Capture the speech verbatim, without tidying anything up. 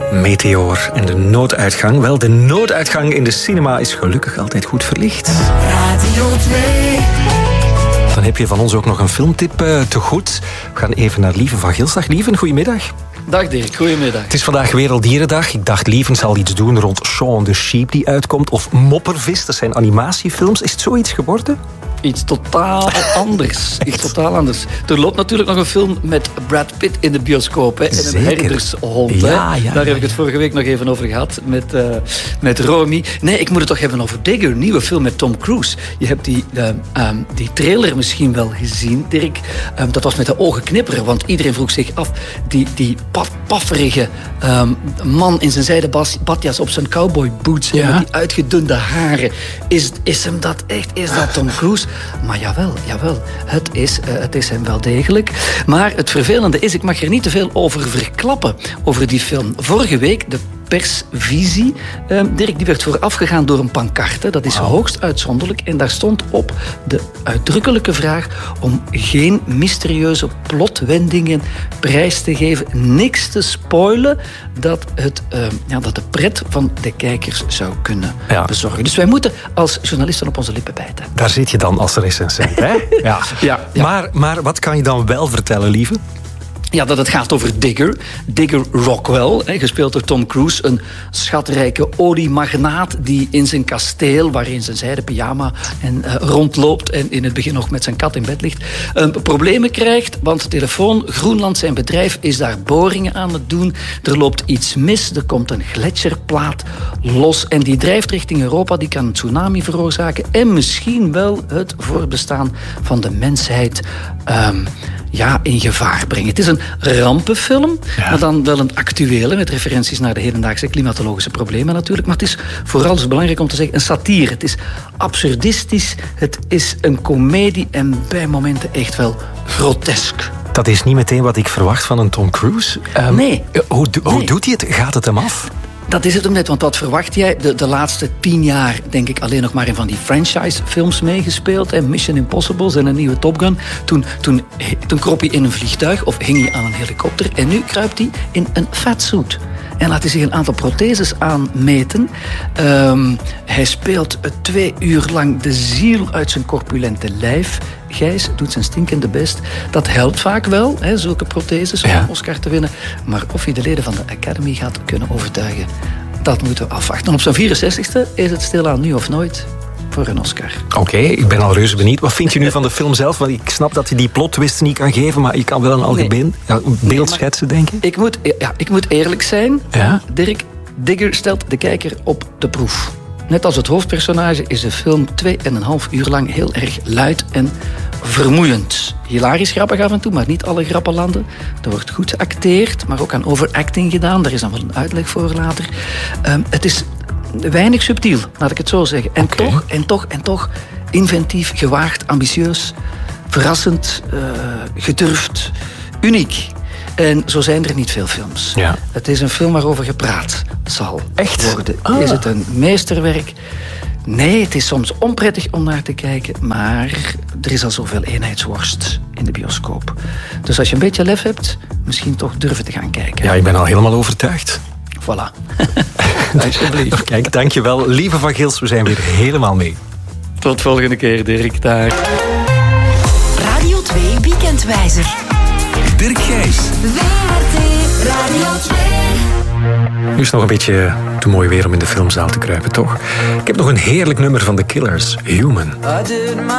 Meteor en de nooduitgang. Wel, de nooduitgang in de cinema is gelukkig altijd goed verlicht. Radio twee. Dan heb je van ons ook nog een filmtip uh, te goed. We gaan even naar Lieven van Gils. Dag Lieven, goedemiddag. Dag Dirk, goedemiddag. Het is vandaag Werelddierendag. Ik dacht Lieven zal iets doen rond Shaun the Sheep die uitkomt. Of Moppervis, dat zijn animatiefilms. Is het zoiets geworden? Iets totaal anders. Iets totaal anders. Er loopt natuurlijk nog een film met Brad Pitt in de bioscoop. Hè, en een herdershond. Ja, hè. ja, Daar ja, heb ik het vorige week nog even over gehad met, uh, met Romy. Nee, ik moet het toch hebben over Digger. Een nieuwe film met Tom Cruise. Je hebt die, uh, um, die trailer misschien wel gezien, Dirk. Um, dat was met de ogen knipperen. Want iedereen vroeg zich af. Die, die paf, pafferige um, man in zijn zijden bas, badjas op zijn cowboyboots. Ja. Met die uitgedunde haren. Is, is hem dat echt? Is dat Tom Cruise? Maar jawel, jawel. Het is, uh, het is hem wel degelijk. Maar het vervelende is, ik mag er niet te veel over verklappen, over die film. Vorige week, de persvisie, uh, Dirk, die werd voorafgegaan door een pancarte. Dat is wow. hoogst uitzonderlijk. En daar stond op de uitdrukkelijke vraag om geen mysterieuze plotwendingen prijs te geven. Niks te spoilen dat, het, uh, ja, dat de pret van de kijkers zou kunnen ja. bezorgen. Dus wij moeten als journalisten op onze lippen bijten. Daar zit je dan als recensent, hè? Ja. Ja, ja. Maar, maar wat kan je dan wel vertellen, lieve? Ja, dat het gaat over Digger. Digger Rockwell, hè, gespeeld door Tom Cruise. Een schatrijke oliemagnaat die in zijn kasteel, waarin zijn zijden pyjama en, uh, rondloopt en in het begin nog met zijn kat in bed ligt, uh, problemen krijgt, want telefoon Groenland, zijn bedrijf, is daar boringen aan het doen. Er loopt iets mis, er komt een gletsjerplaat los en die drijft richting Europa, die kan een tsunami veroorzaken en misschien wel het voortbestaan van de mensheid um, ja, in gevaar brengen. Het is een rampenfilm, ja. maar dan wel een actuele, met referenties naar de hedendaagse klimatologische problemen natuurlijk. Maar het is vooral, dus belangrijk om te zeggen, een satire. Het is absurdistisch, het is een komedie en bij momenten echt wel grotesk. Dat is niet meteen wat ik verwacht van een Tom Cruise. Um, nee. Hoe, hoe nee. doet hij het? Gaat het hem af? Dat is het hem net, want wat verwacht jij? De, de laatste tien jaar denk ik alleen nog maar in van die franchise-films meegespeeld. Hè? Mission Impossible en een nieuwe Top Gun. Toen, toen, toen kroop hij in een vliegtuig of hing hij aan een helikopter. En nu kruipt hij in een fatsuit. En laat hij zich een aantal protheses aanmeten. Um, hij speelt twee uur lang de ziel uit zijn corpulente lijf. Gijs doet zijn stinkende best. Dat helpt vaak wel, hè, zulke protheses, om ja. een Oscar te winnen. Maar of hij de leden van de Academy gaat kunnen overtuigen, dat moeten we afwachten. En op zijn vierenzestigste is het stilaan nu of nooit voor een Oscar. Oké, okay, ik ben al reuze benieuwd. Wat vind je nu van de film zelf? Want ik snap dat je die plot-twist niet kan geven, maar je kan wel een algemeen nee. ja, beeld nee, schetsen, denk ik. Ik moet, ja, ik moet eerlijk zijn. Ja? Dirk, Digger stelt de kijker op de proef. Net als het hoofdpersonage is de film twee en een half uur lang heel erg luid en vermoeiend. Hilarisch grappig af en toe, maar niet alle grappen landen. Er wordt goed geacteerd, maar ook aan overacting gedaan. Daar is dan wel een uitleg voor later. Um, het is weinig subtiel, laat ik het zo zeggen. En okay. toch, en toch, en toch inventief, gewaagd, ambitieus, verrassend, uh, gedurfd, uniek. En zo zijn er niet veel films. Ja. Het is een film waarover gepraat zal Echt? worden. Ah. Is het een meesterwerk? Nee, het is soms onprettig om naar te kijken, maar er is al zoveel eenheidsworst in de bioscoop. Dus als je een beetje lef hebt, misschien toch durven te gaan kijken. Ja, ik ben al helemaal overtuigd. Voilà. Alsjeblieft. Kijk, dankjewel. Lieve van Gils, we zijn weer helemaal mee. Tot volgende keer, Dirk. Dag. Radio twee Weekendwijzer. Dirk Gijs. W R T Radio twee. Nu is het nog een beetje te mooi weer om in de filmzaal te kruipen, toch? Ik heb nog een heerlijk nummer van The Killers, Human.